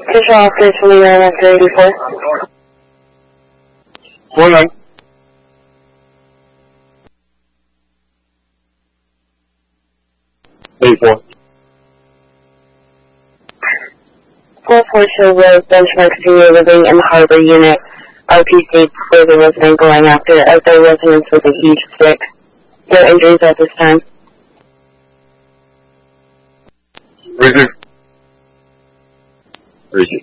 Control officer 29 after 84. 49. Four. 44 Show Road, benchmark 0 living in the harbor unit. RPC for the resident going after other residents with a huge stick. No injuries at this time. Receive.